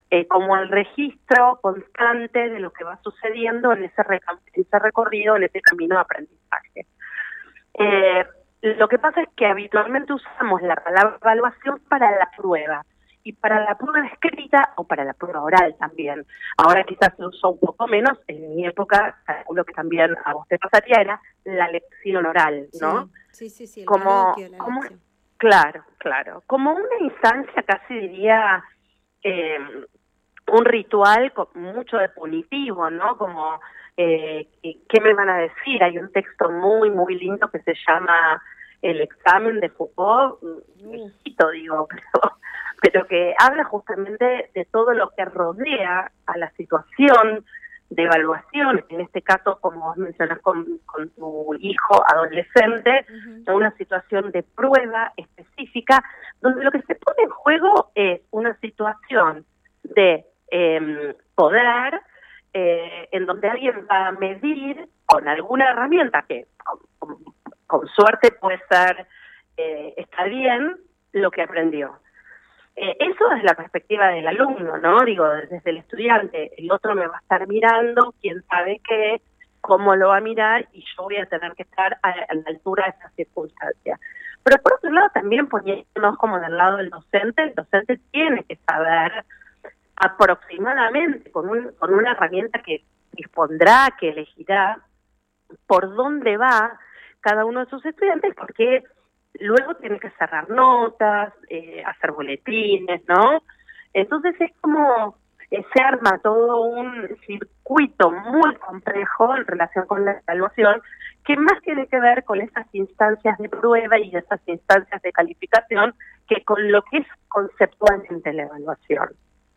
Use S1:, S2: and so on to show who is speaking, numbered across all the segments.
S1: como el registro constante de lo que va sucediendo en ese recorrido, en ese camino de aprendizaje. Lo que pasa es que habitualmente usamos la palabra evaluación para la prueba, y para la prueba escrita o para la prueba oral también. Ahora quizás se usó un poco menos, en mi época, calculo que también a vos te pasaría, era la lección oral, ¿no?
S2: Sí, el
S1: Como,
S2: coloquio, la
S1: como,
S2: lección.
S1: claro, como una instancia casi diría, un ritual con mucho de punitivo, ¿no? Como, ¿qué me van a decir? Hay un texto muy, muy lindo que se llama El examen de Foucault, viejito digo, pero que habla justamente de todo lo que rodea a la situación de evaluación, en este caso, como vos mencionás con tu hijo adolescente, una situación de prueba específica, donde lo que se pone en juego es una situación de poder, en donde alguien va a medir con alguna herramienta que con suerte puede ser, está bien, lo que aprendió. Eso es la perspectiva del alumno, ¿no? Digo, desde el estudiante, el otro me va a estar mirando, quién sabe qué, cómo lo va a mirar, y yo voy a tener que estar a la altura de esa circunstancia. Pero por otro lado, también poniéndonos como del lado del docente, el docente tiene que saber aproximadamente, con una herramienta que dispondrá, que elegirá, por dónde va cada uno de sus estudiantes, porque luego tiene que cerrar notas, hacer boletines, ¿no? Entonces es como, se arma todo un circuito muy complejo en relación con la evaluación, que más tiene que ver con esas instancias de prueba y esas instancias de calificación que con lo que es conceptualmente la evaluación.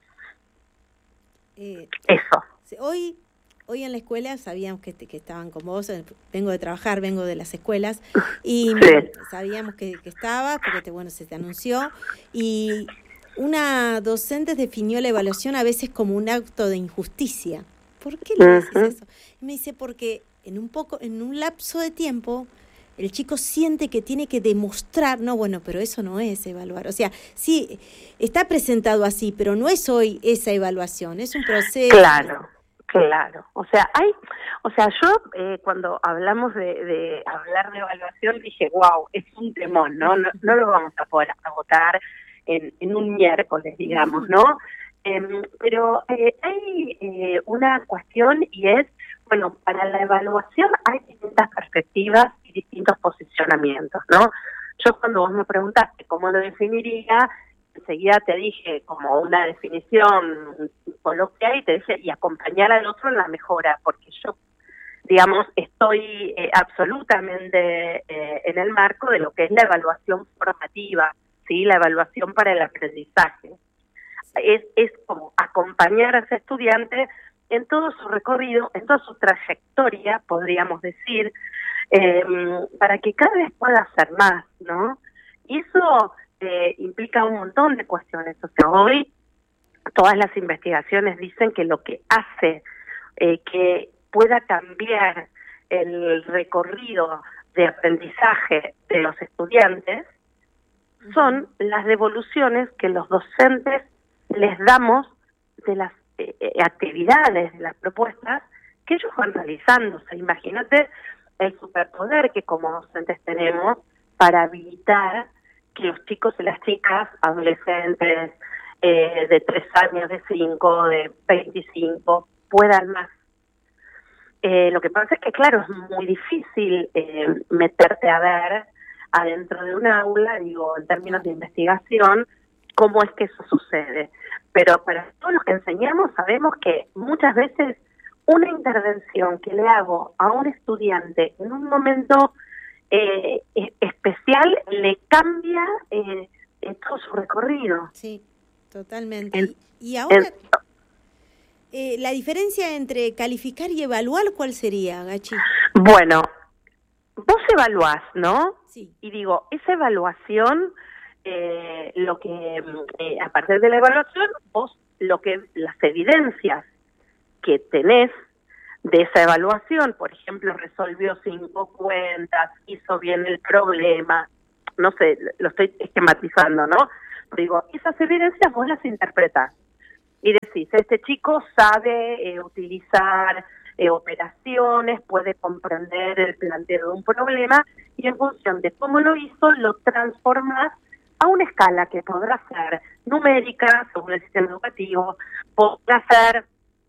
S1: Eso.
S2: Hoy en la escuela sabíamos que estaban con vos, vengo de trabajar, vengo de las escuelas, y sabíamos que estaba, porque se te anunció, y una docente definió la evaluación a veces como un acto de injusticia. ¿Por qué le decís eso? Y me dice, porque en un lapso de tiempo, el chico siente que tiene que demostrar, pero eso no es evaluar. O sea, sí, está presentado así, pero no es hoy esa evaluación, es un proceso.
S1: Claro. O sea, yo cuando hablamos de hablar de evaluación dije, wow, es un temón, ¿no? No lo vamos a poder agotar en un miércoles, digamos, ¿no? Pero hay una cuestión, y es, bueno, para la evaluación hay distintas perspectivas y distintos posicionamientos, ¿no? Yo cuando vos me preguntaste cómo lo definiría, enseguida te dije como una definición coloquial y te dije, y acompañar al otro en la mejora, porque yo, digamos, estoy absolutamente en el marco de lo que es la evaluación formativa, ¿sí? La evaluación para el aprendizaje. Es como acompañar a ese estudiante en todo su recorrido, en toda su trayectoria, podríamos decir, para que cada vez pueda hacer más, ¿no? Y eso implica un montón de cuestiones. O sea, hoy todas las investigaciones dicen que lo que hace que pueda cambiar el recorrido de aprendizaje de los estudiantes son las devoluciones que los docentes les damos de las actividades, de las propuestas que ellos van realizando. O sea, imagínate el superpoder que como docentes tenemos para habilitar que los chicos y las chicas, adolescentes de 3 años, de 5, de 25, puedan más. Lo que pasa es que, claro, es muy difícil meterte a ver adentro de un aula, digo, en términos de investigación, cómo es que eso sucede. Pero para todos los que enseñamos sabemos que muchas veces una intervención que le hago a un estudiante en un momento especial le cambia todo su recorrido.
S2: Sí, totalmente. Y ahora, la diferencia entre calificar y evaluar, ¿cuál sería, Gachi?
S1: Bueno, vos evaluás, ¿no?
S2: Sí.
S1: Y digo, esa evaluación, lo que a partir de la evaluación, vos las evidencias que tenés de esa evaluación, por ejemplo, resolvió 5 cuentas, hizo bien el problema, no sé, lo estoy esquematizando, ¿no? Digo, esas evidencias vos las interpretás. y decís, este chico sabe utilizar operaciones, puede comprender el planteo de un problema, y en función de cómo lo hizo, lo transformás a una escala que podrá ser numérica, según el sistema educativo, podrá ser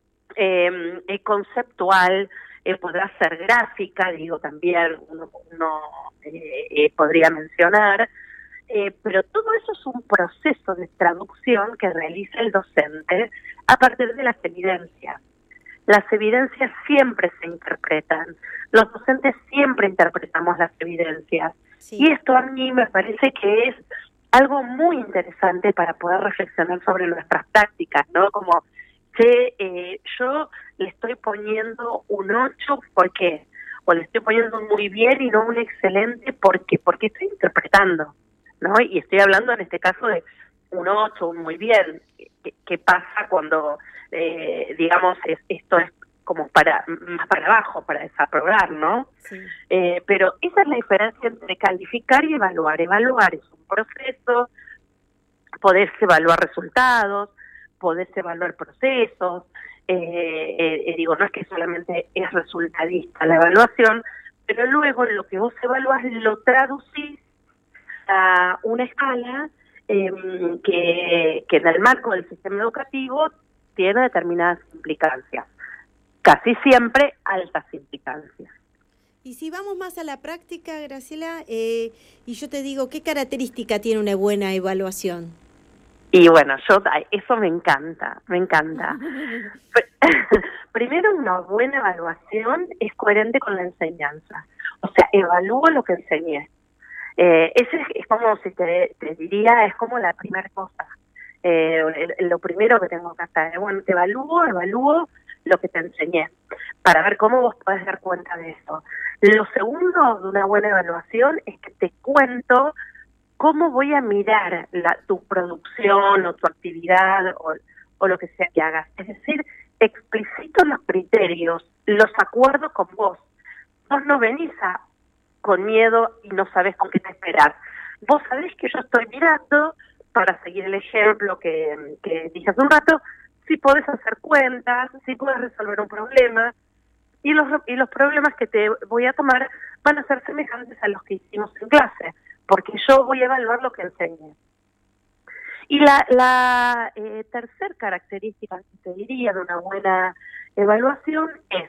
S1: conceptual, podrá ser gráfica, digo, también uno podría mencionar, pero todo eso es un proceso de traducción que realiza el docente a partir de las evidencias. Las evidencias siempre se interpretan, los docentes siempre interpretamos las evidencias, sí. Y esto a mí me parece que es algo muy interesante para poder reflexionar sobre nuestras prácticas, ¿no? Como que yo le estoy poniendo un 8, ¿por qué? O le estoy poniendo un muy bien y no un excelente, ¿por qué? Porque estoy interpretando, ¿no? Y estoy hablando en este caso de un 8, un muy bien. ¿Qué pasa cuando, digamos, esto es como más para abajo, para desaprobar, ¿no? Sí. Pero esa es la diferencia entre calificar y evaluar. Evaluar es un proceso, podés evaluar resultados, podés evaluar procesos, digo, no es que solamente es resultadista la evaluación, pero luego lo que vos evaluás lo traducís a una escala que en el marco del sistema educativo tiene determinadas implicancias, casi siempre altas implicancias.
S2: Y si vamos más a la práctica, Graciela, y yo te digo, ¿qué característica tiene una buena evaluación?
S1: Y bueno, eso me encanta. Primero, una buena evaluación es coherente con la enseñanza. O sea, evalúo lo que enseñé. Ese es como, si te diría, es como la primera cosa. Lo primero que tengo que hacer. Bueno, te evalúo lo que te enseñé, para ver cómo vos podés dar cuenta de eso. Lo segundo de una buena evaluación es que te cuento cómo voy a mirar tu producción o tu actividad o lo que sea que hagas. Es decir, explicito los criterios, los acuerdo con vos. Vos no venís con miedo y no sabés con qué te esperar. Vos sabés que yo estoy mirando, para seguir el ejemplo que dije hace un rato, si podés hacer cuentas, si podés resolver un problema, y los problemas que te voy a tomar van a ser semejantes a los que hicimos en clase, porque yo voy a evaluar lo que enseñé. Y la tercera característica que te diría de una buena evaluación es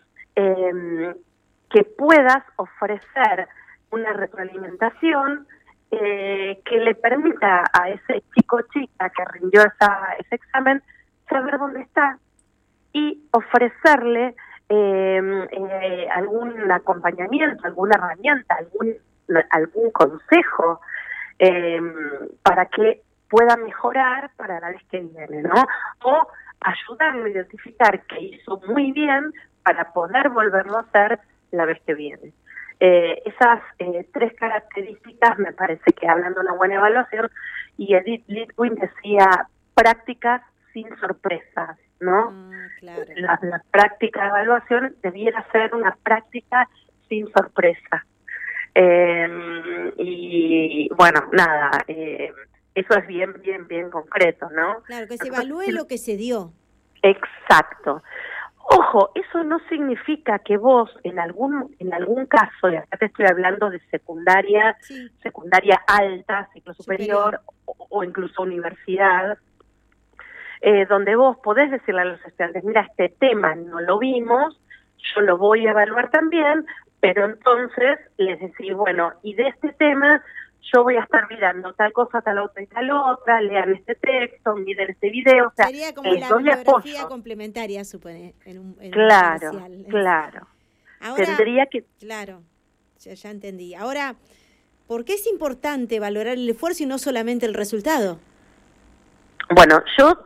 S1: que puedas ofrecer una retroalimentación que le permita a ese chico o chica que rindió ese examen saber dónde está y ofrecerle algún acompañamiento, alguna herramienta, algún consejo para que pueda mejorar para la vez que viene, ¿no? O ayudarlo a identificar que hizo muy bien para poder volverlo a hacer la vez que viene. Esas tres características me parece que hablan de una buena evaluación, y Edith Litwin decía prácticas sin sorpresas, ¿no?
S2: Claro.
S1: La práctica de evaluación debiera ser una práctica sin sorpresa. Y bueno, nada, eso es bien concreto, ¿no?
S2: Claro, que se evalúe lo que se dio.
S1: Exacto. Ojo, eso no significa que vos en algún caso, y acá te estoy hablando de secundaria, sí, secundaria alta, ciclo superior. O incluso universidad, donde vos podés decirle a los estudiantes, mira, este tema no lo vimos, yo lo voy a evaluar también, pero entonces les decís, bueno, y de este tema yo voy a estar mirando tal cosa, tal otra y tal otra, lean este texto, miren este video, o sea,
S2: sería como la bibliografía complementaria, supone, en un
S1: claro,
S2: parcial.
S1: Claro.
S2: Ahora,
S1: tendría que...
S2: Claro, ya entendí. Ahora, ¿por qué es importante valorar el esfuerzo y no solamente el resultado?
S1: Bueno, yo,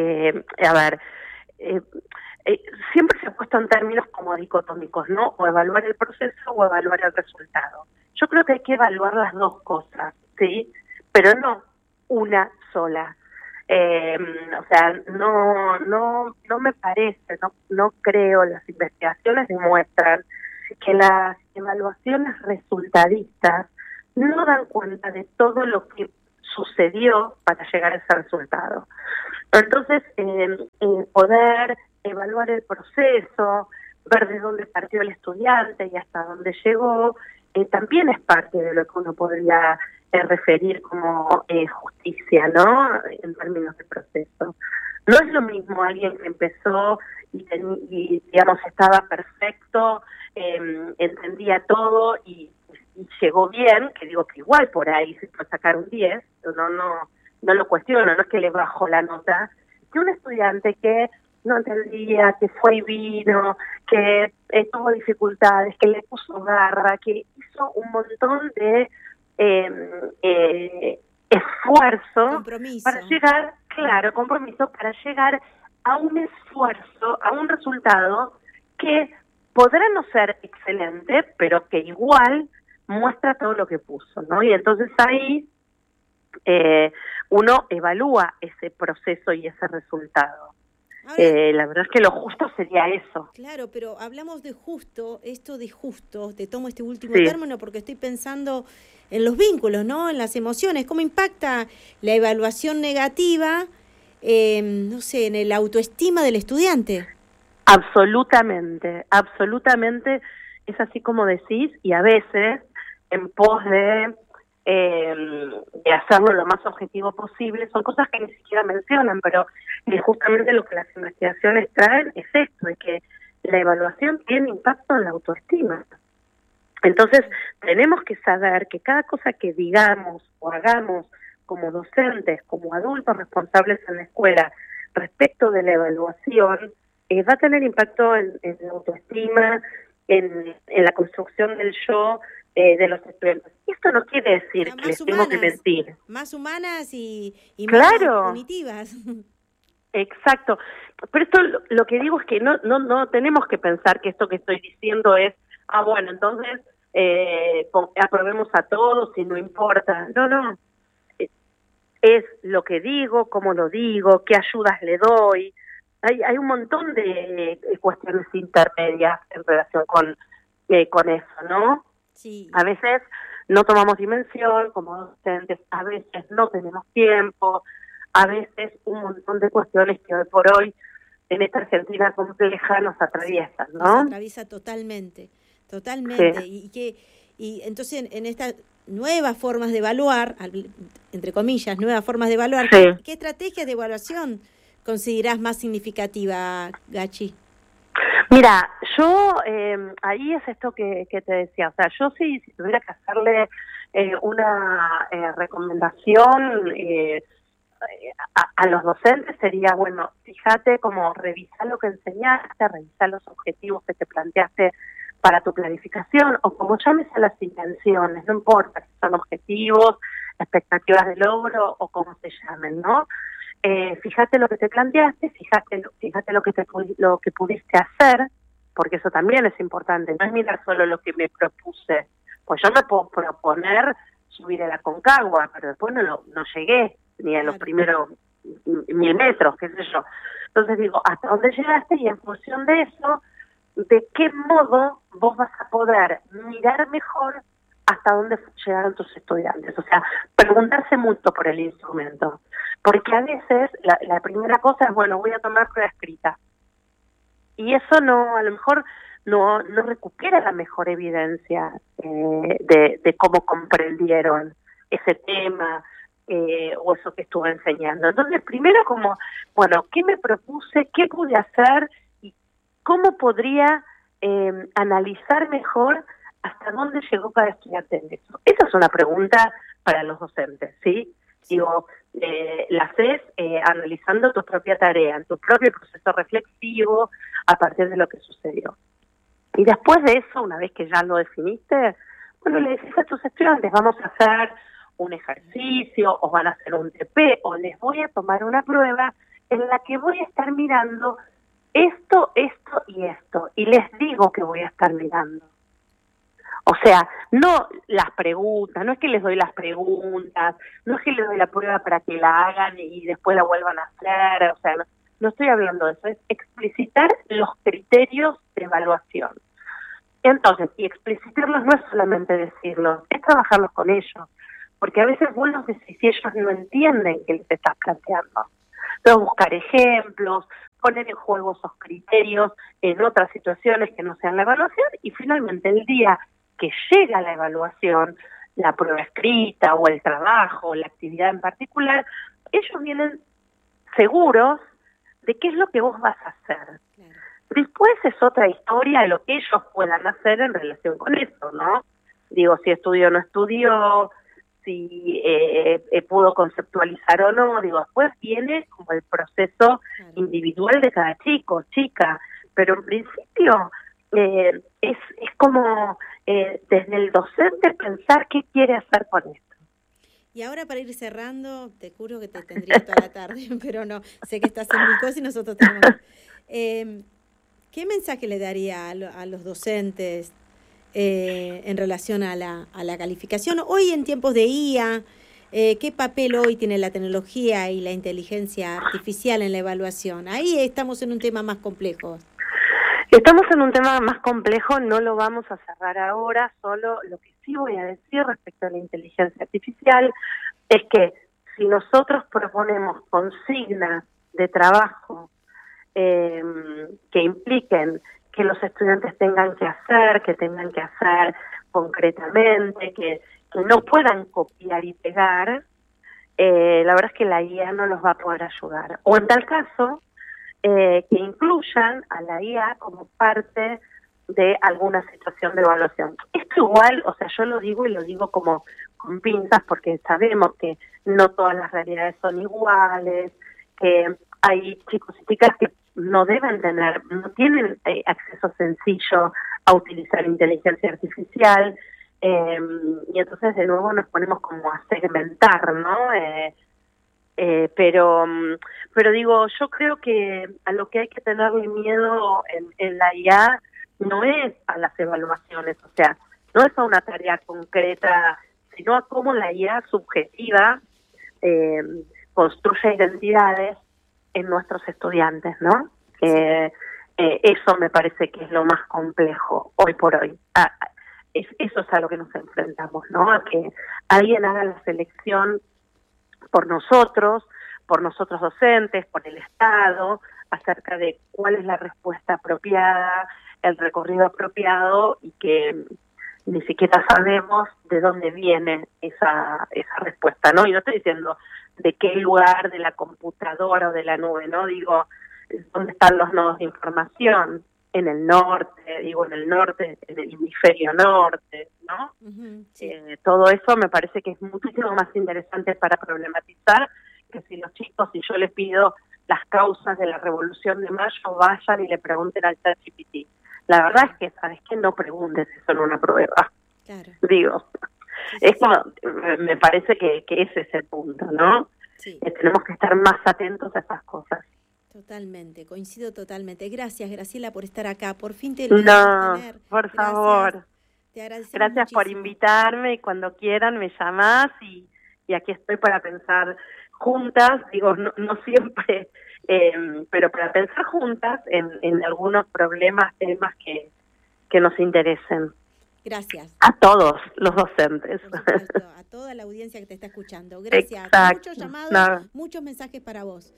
S1: siempre se ha puesto en términos como dicotómicos, ¿no? O evaluar el proceso o evaluar el resultado. Yo creo que hay que evaluar las dos cosas, ¿sí? Pero no una sola. O sea, no me parece, no creo, las investigaciones demuestran que las evaluaciones resultadistas no dan cuenta de todo lo que sucedió para llegar a ese resultado. Entonces, poder evaluar el proceso, ver de dónde partió el estudiante y hasta dónde llegó, también es parte de lo que uno podría referir como justicia, ¿no? En términos de proceso. No es lo mismo alguien que empezó y digamos, estaba perfecto, entendía todo y llegó bien, que digo que igual por ahí se puede sacar un 10, no lo cuestiono, no es que le bajo la nota, que un estudiante que no entendía, que fue y vino, que tuvo dificultades, que le puso garra, que hizo un montón de esfuerzo
S2: compromiso
S1: para llegar, claro, compromiso para llegar a un esfuerzo, a un resultado que podrá no ser excelente, pero que igual muestra todo lo que puso, ¿no? Y entonces ahí uno evalúa ese proceso y ese resultado.
S2: Ahora,
S1: La verdad es que lo justo sería eso.
S2: claro, pero hablamos de justo, esto de justo, te tomo este último
S1: Sí.
S2: término porque estoy pensando en los vínculos, ¿no? En las emociones, cómo impacta la evaluación negativa, no sé, en el autoestima del estudiante.
S1: Absolutamente, absolutamente, es así como decís, y a veces en pos de hacerlo lo más objetivo posible, son cosas que ni siquiera mencionan, pero justamente lo que las investigaciones traen es esto, de que la evaluación tiene impacto en la autoestima. Entonces, tenemos que saber que cada cosa que digamos o hagamos como docentes, como adultos responsables en la escuela, respecto de la evaluación, va a tener impacto en la autoestima, en la construcción del yo de los estudiantes. Esto no quiere decir que les tengo que mentir.
S2: Más humanas y
S1: claro,
S2: menos punitivas.
S1: Exacto. Pero esto lo que digo es que no tenemos que pensar que esto que estoy diciendo es, bueno, entonces aprobemos a todos y no importa. No. Es lo que digo, cómo lo digo, qué ayudas le doy. Hay un montón de cuestiones intermedias en relación con eso, ¿no?
S2: Sí.
S1: A veces no tomamos dimensión como docentes, a veces no tenemos tiempo, a veces un montón de cuestiones que hoy por hoy en esta Argentina compleja nos atraviesan, ¿no?
S2: Nos atraviesa totalmente.
S1: Sí.
S2: Y entonces en estas nuevas formas de evaluar, entre comillas, nuevas formas de evaluar,
S1: Sí.
S2: ¿qué estrategias de evaluación considerás más significativa, Gachi?
S1: Mira, yo ahí es esto que te decía, o sea, yo si tuviera que hacerle una recomendación a los docentes sería, bueno, fíjate cómo revisar lo que enseñaste, revisar los objetivos que te planteaste para tu planificación, o como llames a las intenciones, no importa si son objetivos, expectativas de logro o como se llamen, ¿no? Fíjate lo que te planteaste, fíjate lo que pudiste hacer, porque eso también es importante, no es mirar solo lo que me propuse, pues yo me puedo proponer subir a la Concagua, pero después no llegué ni a los primeros 1000 metros, qué sé yo. Entonces digo, ¿hasta dónde llegaste? Y en función de eso, ¿de qué modo vos vas a poder mirar mejor hasta dónde llegaron tus estudiantes? O sea, preguntarse mucho por el instrumento. Porque a veces la primera cosa es, bueno, voy a tomar prueba escrita. Y eso a lo mejor no recupera la mejor evidencia de cómo comprendieron ese tema o eso que estuve enseñando. Entonces, primero como, bueno, ¿qué me propuse? ¿Qué pude hacer? ¿Y cómo podría analizar mejor hasta dónde llegó cada estudiante en eso? Esa es una pregunta para los docentes, ¿sí? Digo, la haces analizando tu propia tarea, tu propio proceso reflexivo a partir de lo que sucedió. Y después de eso, una vez que ya lo definiste, bueno, le decís a tus estudiantes, vamos a hacer un ejercicio, o van a hacer un TP, o les voy a tomar una prueba en la que voy a estar mirando esto y esto, y les digo que voy a estar mirando. O sea, no las preguntas, no es que les doy las preguntas, no es que les doy la prueba para que la hagan y después la vuelvan a hacer, o sea, no estoy hablando de eso, es explicitar los criterios de evaluación. Entonces, y explicitarlos no es solamente decirlos, es trabajarlos con ellos, porque a veces vos los decís y ellos no entienden qué les estás planteando. Entonces, buscar ejemplos, poner en juego esos criterios en otras situaciones que no sean la evaluación, y finalmente el día que llega la evaluación, la prueba escrita o el trabajo, la actividad en particular, ellos vienen seguros de qué es lo que vos vas a hacer. Claro. Después es otra historia lo que ellos puedan hacer en relación con eso, ¿no? Digo, si estudió o no estudió, si pudo conceptualizar o no, digo, después viene como el proceso individual de cada chico, chica, pero en principio es como desde el docente pensar qué quiere hacer con esto.
S2: Y ahora para ir cerrando, te juro que te tendría toda la tarde, pero no, sé que estás en mil cosas y nosotros tenemos... ¿Qué mensaje le daría a los docentes en relación a la calificación? Hoy en tiempos de IA, ¿qué papel hoy tiene la tecnología y la inteligencia artificial en la evaluación? Ahí estamos en un tema más complejo.
S1: Estamos en un tema más complejo, no lo vamos a cerrar ahora, solo lo que sí voy a decir respecto a la inteligencia artificial es que si nosotros proponemos consignas de trabajo que impliquen que los estudiantes tengan que hacer concretamente, que no puedan copiar y pegar, la verdad es que la IA no los va a poder ayudar. O en tal caso, que incluyan a la IA como parte de alguna situación de evaluación. Esto igual, o sea, yo lo digo y lo digo como con pinzas porque sabemos que no todas las realidades son iguales, que hay chicos y chicas que no tienen acceso sencillo a utilizar inteligencia artificial, y entonces de nuevo nos ponemos como a segmentar, ¿no? Pero digo, yo creo que a lo que hay que tenerle miedo en la IA no es a las evaluaciones, o sea, no es a una tarea concreta, sino a cómo la IA subjetiva construye identidades en nuestros estudiantes, ¿no? Eso me parece que es lo más complejo hoy por hoy. Eso es a lo que nos enfrentamos, ¿no? A que alguien haga la selección por nosotros docentes, por el Estado, acerca de cuál es la respuesta apropiada, el recorrido apropiado, y que ni siquiera sabemos de dónde viene esa respuesta, ¿no? Y no estoy diciendo de qué lugar de la computadora o de la nube, ¿no? Digo, ¿dónde están los nodos de información? En el norte, en el hemisferio norte, ¿no? Uh-huh, sí. Todo eso me parece que es muchísimo más interesante para problematizar que si los chicos, si yo les pido las causas de la Revolución de Mayo, vayan y le pregunten al ChatGPT. La verdad es que, ¿sabes qué? No preguntes eso en una prueba. Claro. Digo, sí, como, me parece que ese es el punto, ¿no? Sí. Tenemos que estar más atentos a esas cosas.
S2: Totalmente, coincido totalmente. Gracias, Graciela, por estar acá. Por fin te
S1: tener. Por favor.
S2: Te agradecemos
S1: Gracias
S2: muchísimo.
S1: Por invitarme, y cuando quieran me llamás y aquí estoy para pensar juntas, digo, no siempre, pero para pensar juntas en algunos problemas, temas que nos interesen.
S2: Gracias.
S1: A todos los docentes.
S2: Por supuesto, a toda la audiencia que te está escuchando. Gracias.
S1: Exacto.
S2: Muchos llamados, muchos mensajes para vos.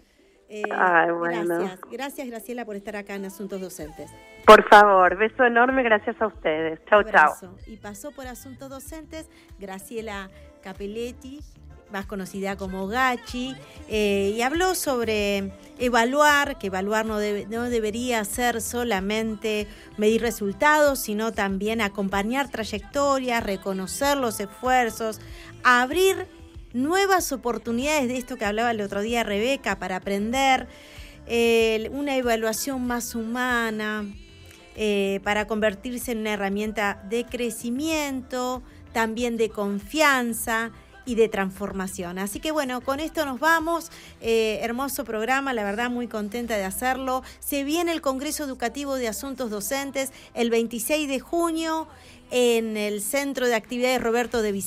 S1: Bueno.
S2: Gracias Graciela por estar acá en Asuntos Docentes.
S1: Por favor, beso enorme, gracias a ustedes. Chau, chau.
S2: Y pasó por Asuntos Docentes Graciela Capelletti, más conocida como Gachi, y habló sobre evaluar, que evaluar no debería ser solamente medir resultados, sino también acompañar trayectorias, reconocer los esfuerzos, abrir nuevas oportunidades, de esto que hablaba el otro día Rebeca, para aprender, una evaluación más humana, para convertirse en una herramienta de crecimiento, también de confianza y de transformación. Así que bueno, con esto nos vamos. Hermoso programa, la verdad muy contenta de hacerlo. Se viene el Congreso Educativo de Asuntos Docentes el 26 de junio en el Centro de Actividades Roberto de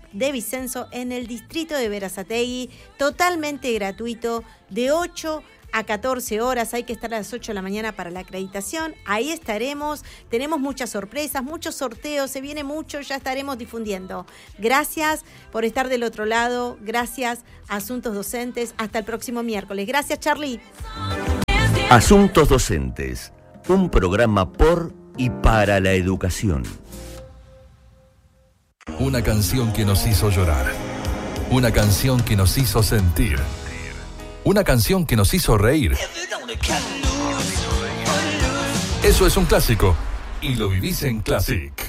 S2: Vicenzo en el distrito de Berazategui, totalmente gratuito, de 8 a 14 horas, hay que estar a las 8 de la mañana para la acreditación. Ahí estaremos, tenemos muchas sorpresas, muchos sorteos, se viene mucho, ya estaremos difundiendo. Gracias por estar del otro lado, gracias a Asuntos Docentes, hasta el próximo miércoles. Gracias, Charly.
S3: Asuntos Docentes, un programa por y para la educación.
S4: Una canción que nos hizo llorar. Una canción que nos hizo sentir. Una canción que nos hizo reír. Eso es un clásico y lo vivís en Classic.